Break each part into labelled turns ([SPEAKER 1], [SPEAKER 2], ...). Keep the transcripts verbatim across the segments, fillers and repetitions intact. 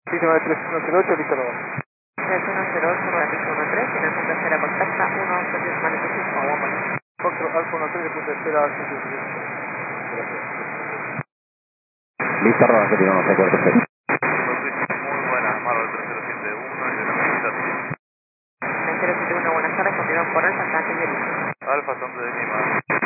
[SPEAKER 1] Sí, se va de tres uno cero ocho, listo, no va.
[SPEAKER 2] tres uno cero ocho, para pista uno tres, financiación tercera contacta, uno ocho diez Maleco cinco, Aguamal.
[SPEAKER 1] Foxtrot Alfa uno tres de punto de espera, ciento diecisiete.
[SPEAKER 3] Listo, Roda, que tiramos de cuarto seis.
[SPEAKER 4] Muy buena, Marvel tres cero siete uno y de la pista
[SPEAKER 2] tres cero siete uno, buenas tardes, continúan por Alfa, antes de Lima.
[SPEAKER 4] Alfa Santo de Lima.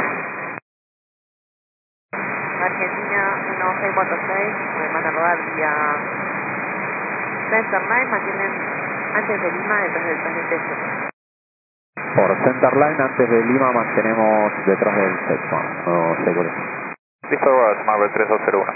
[SPEAKER 2] Argentina uno seis cuatro seis, me van a rodar vía Center Line, mantienen antes de Lima, detrás del tren de
[SPEAKER 3] Por Centerline, antes de Lima, mantenemos detrás del sexto. No sé por eso.
[SPEAKER 4] Listo, Rodas, Marvel tres dos cero uno.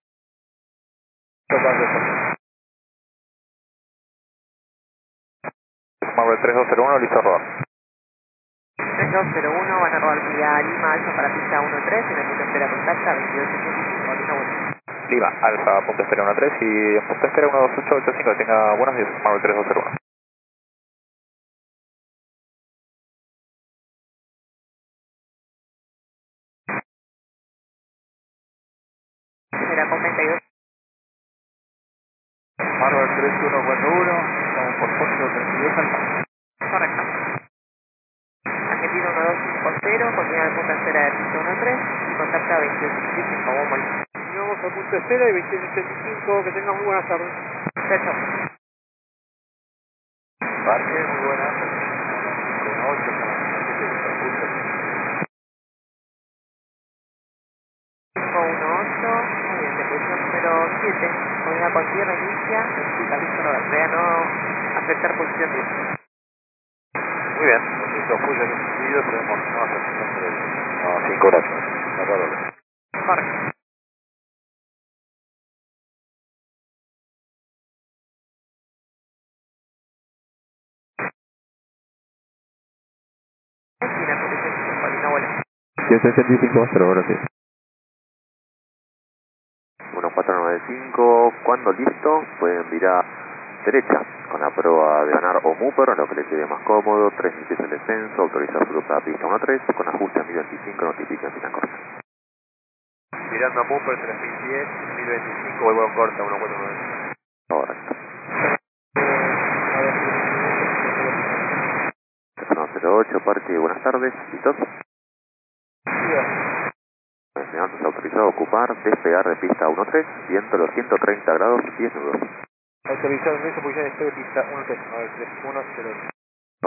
[SPEAKER 4] Marvel tres dos cero uno, listo, Rodas.
[SPEAKER 2] tres dos cero uno, van a rodar vía Lima Alfa para pista uno tres, en el punto de espera contacta, veintidós setenta y cinco, Lima vuelta.
[SPEAKER 4] Lima, Alfa, punto espera uno tres y punto espera uno dos ocho ocho cinco, tenga buenos días, Marvel tres dos cero uno.
[SPEAKER 2] Será con veintidós.
[SPEAKER 1] Marvel tres uno cuatro uno, estamos por Foxtrot treinta y dos Alfa.
[SPEAKER 2] Correcto. Argentina uno dos cinco cero, continúa el punto de espera de pista uno tres y contacta veintidós setenta y cinco, Aguamal.
[SPEAKER 1] Llegamos al punto de espera y veintidós setenta y cinco, que tengan muy buenas tardes.
[SPEAKER 2] Perfecto.
[SPEAKER 1] Parque, muy buenas. uno ocho,
[SPEAKER 2] cinco uno ocho, muy bien, de posición número siete, unidad con tierra inicia, explica listo, todavía no aceptar posición diez.
[SPEAKER 4] Muy bien.
[SPEAKER 1] Listo, full de recibido, tenemos no aceptación de
[SPEAKER 4] No, cinco, gracias.
[SPEAKER 1] de acuerdo.
[SPEAKER 2] Correcto. Y la posición cinco, Lima vuelta.
[SPEAKER 3] siete sesenta y cinco, pero ahora sí.
[SPEAKER 4] uno cuatro nueve cinco, cuando listo, pueden virar derecha con la prueba de ganar o Mooper, a lo que les quede más cómodo, tres mil pies en descenso, autorizar su ruta a pista uno tres, con ajuste a mil veinticinco, notifiquen final corta.
[SPEAKER 1] Mirando a Mooper, tres mil diez, mil veinticinco, vuelvo en corta, uno cuatro nueve cinco.
[SPEAKER 4] Correcto. uno cero ocho, Parque, buenas tardes, ¿listos? El señor se autorizado a ocupar, despegar de pista uno tres, viento los ciento treinta grados, diez nudos.
[SPEAKER 1] Autorizado ingreso, posición de pista uno tres, a ver, tres uno cero ocho.